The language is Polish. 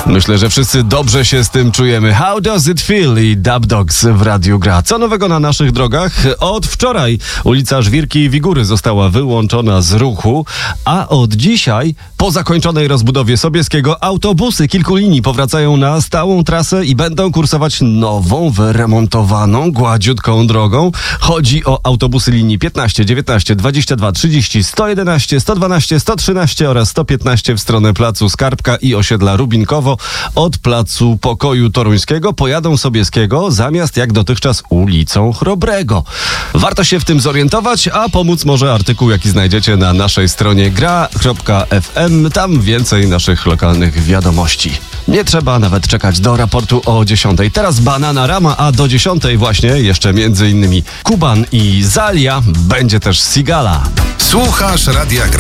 Myślę, że wszyscy dobrze się z tym czujemy. How does it feel? I Dub Dogs w radiu gra. Co nowego na naszych drogach? Od wczoraj ulica Żwirki i Wigury została wyłączona z ruchu, a od dzisiaj po zakończonej rozbudowie Sobieskiego autobusy kilku linii powracają na stałą trasę i będą kursować nową, wyremontowaną, gładziutką drogą. Chodzi o autobusy linii 15, 19, 22, 30, 111, 112, 113 oraz 115 w stronę placu Skarbka i osiedla Rubinkowo. Od placu Pokoju Toruńskiego pojadą Sobieskiego zamiast jak dotychczas ulicą Chrobrego. Warto się w tym zorientować, a pomóc może artykuł, jaki znajdziecie na naszej stronie gra.fm. Tam więcej naszych lokalnych wiadomości. Nie trzeba nawet czekać do raportu o 10. Teraz Bananarama, a do 10 właśnie jeszcze między innymi Kuban i Zalia. Będzie też Sigala. Słuchasz Radia Gra.